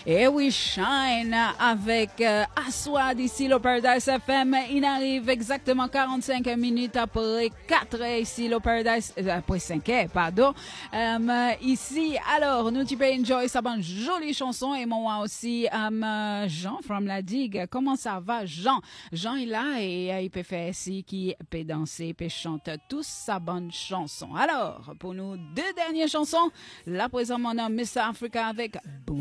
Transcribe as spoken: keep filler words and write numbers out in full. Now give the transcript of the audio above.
Et we shine avec euh, Aswad ici le Paradise F M. Il arrive exactement quarante-cinq minutes après quatre ici le Paradise, euh, après cinq heures, pardon. Um, ici, alors, nous tu peux enjoy sa bonne jolie chanson et moi aussi, um, Jean from la digue. Comment ça va, Jean? Jean est là et euh, il peut faire ici, qui peut danser, peut chanter tous sa bonne chanson. Alors, pour nous deux dernières chansons, là présent mon nom mister Africa avec Boom.